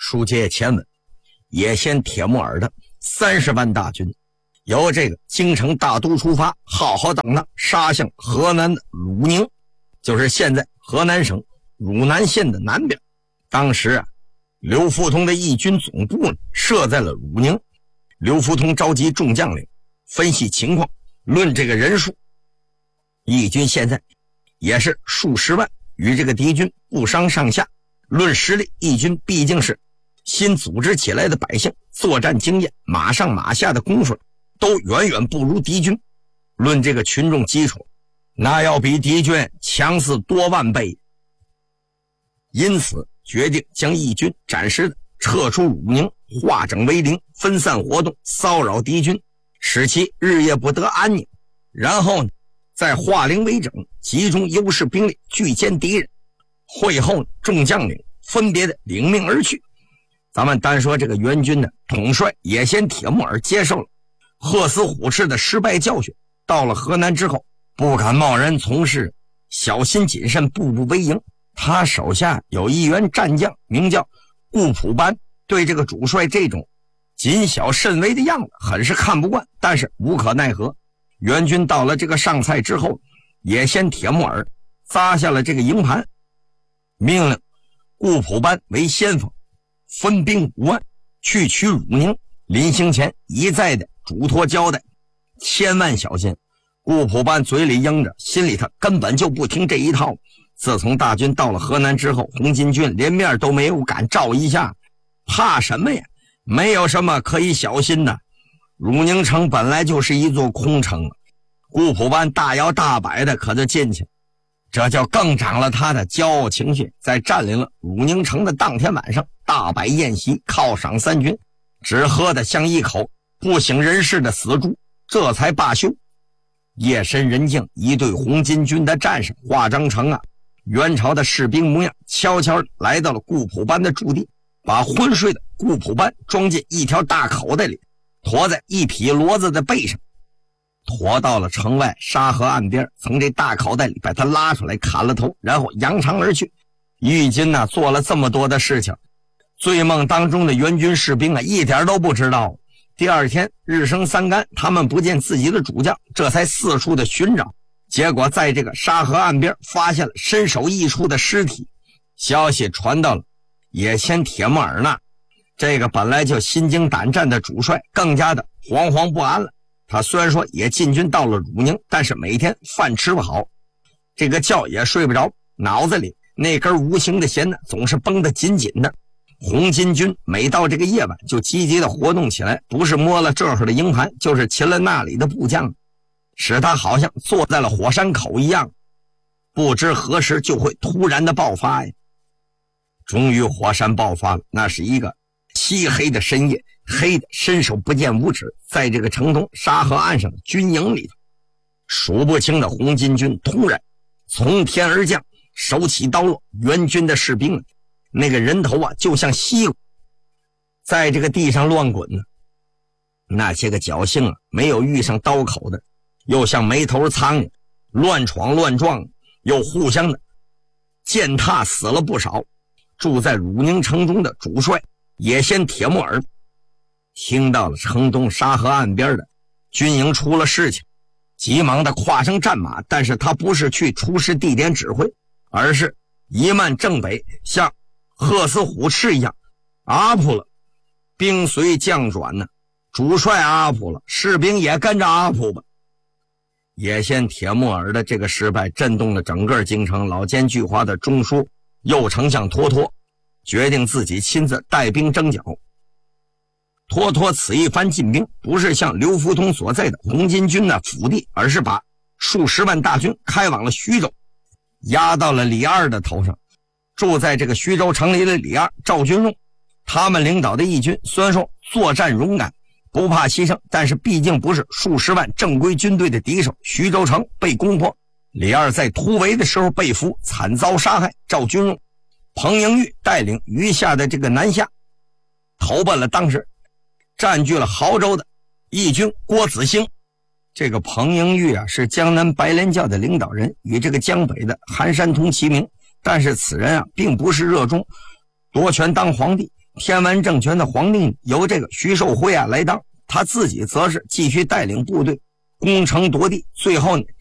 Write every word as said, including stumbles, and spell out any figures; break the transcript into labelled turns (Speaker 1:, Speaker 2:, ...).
Speaker 1: 书接前文，也先铁木儿的三十万大军由这个京城大都出发，浩浩荡荡杀向河南的汝宁，就是现在河南省汝南县的南边。当时啊，刘福通的义军总部呢设在了汝宁。刘福通召集众将领分析情况，论这个人数，义军现在也是数十万，与这个敌军不相上下。论实力，义军毕竟是新组织起来的百姓，作战经验、马上马下的功夫都远远不如敌军。论这个群众基础，那要比敌军强势多万倍。因此决定将义军暂时的撤出汝宁，化整为零，分散活动，骚扰敌军，使其日夜不得安宁。然后呢，再化零为整，集中优势兵力，拒歼敌人。会后，众将领分别的领命而去。咱们单说这个援军的统帅也先铁木儿接受了贺死虎赤的失败教训，到了河南之后，不敢贸然从事，小心谨慎，步步为营。他手下有一员战将名叫顾普班，对这个主帅这种谨小慎微的样子很是看不惯，但是无可奈何。援军到了这个上蔡之后，也先铁木儿扎下了这个营盘，命令顾普班为先锋，分兵五万去取汝宁。临行前一再的嘱托交代，千万小心。顾普班嘴里应着，心里他根本就不听这一套。自从大军到了河南之后，红巾军连面都没有敢照一下，怕什么呀？没有什么可以小心的。汝宁城本来就是一座空城，顾普班大摇大摆的可就进去，这就更长了他的骄傲情绪。在占领了汝宁城的当天晚上，大摆宴席，犒赏三军，只喝得像一口不省人事的死猪，这才罢休。夜深人静，一队红巾军的战士化妆成啊元朝的士兵模样，悄悄来到了顾普班的驻地，把昏睡的顾普班装进一条大口袋里，驮在一匹骡子的背上，驮到了城外沙河岸边，从这大口袋里把他拉出来，砍了头，然后扬长而去。义军呢做了这么多的事情，醉梦当中的援军士兵啊一点都不知道。第二天日升三竿，他们不见自己的主将，这才四处的寻找，结果在这个沙河岸边发现了身首异处的尸体。消息传到了也先铁木儿那，这个本来就心惊胆战的主帅更加的惶惶不安了。他虽然说也进军到了汝宁，但是每天饭吃不好，这个觉也睡不着，脑子里那根无形的弦呢总是绷得紧紧的。红巾军每到这个夜晚就积极的活动起来，不是摸了这儿的营盘，就是擒了那里的部将，使他好像坐在了火山口一样，不知何时就会突然的爆发呀。终于火山爆发了，那是一个漆黑的深夜，黑的伸手不见五指。在这个城东沙河岸上的军营里头，数不清的红巾军突然从天而降，手起刀落，援军的士兵那个人头啊就像西瓜在这个地上乱滚呢。那些个侥幸啊没有遇上刀口的，又像没头苍蝇乱闯乱撞，又互相的践踏死了不少。住在汝宁城中的主帅也先铁木儿听到了城东沙河岸边的军营出了事情，急忙的跨上战马，但是他不是去出事地点指挥，而是一漫正北，像贺死虎赤一样阿扑了。兵随将转呢，主帅阿扑了，士兵也跟着阿扑吧。也先铁木儿的这个失败震动了整个京城。老奸巨猾的中书右丞相脱脱决定自己亲自带兵征剿。脱脱此一番进兵，不是向刘福通所在的红巾军的府地，而是把数十万大军开往了徐州，压到了李二的头上。住在这个徐州城里的李二、赵君荣，他们领导的义军虽然说作战勇敢，不怕牺牲，但是毕竟不是数十万正规军队的敌手。徐州城被攻破，李二在突围的时候被俘，惨遭杀害。赵君荣、彭英玉带领余下的这个南下，投奔了当时占据了亳州的义军郭子兴。这个彭英玉啊是江南白莲教的领导人，与这个江北的韩山童齐名。但是此人啊并不是热衷夺权当皇帝， 天完政权的皇帝由这个徐寿辉啊来当，他自己则是继续带领部队攻城夺地，最后呢